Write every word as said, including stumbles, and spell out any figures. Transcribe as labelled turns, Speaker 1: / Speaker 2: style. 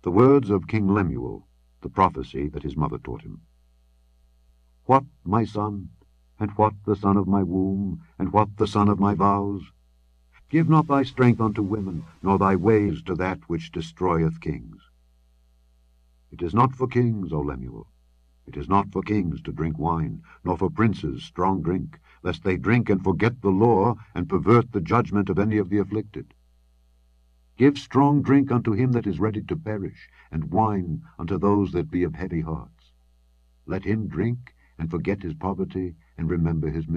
Speaker 1: The words of King Lemuel, the prophecy that his mother taught him. What, my son, and what the son of my womb, and what the son of my vows? Give not thy strength unto women, nor thy ways to that which destroyeth kings. It is not for kings, O Lemuel, it is not for kings to drink wine, nor for princes strong drink, lest they drink and forget the law, and pervert the judgment of any of the afflicted. Give strong drink unto him that is ready to perish, and wine unto those that be of heavy hearts. Let him drink, and forget his poverty, and remember his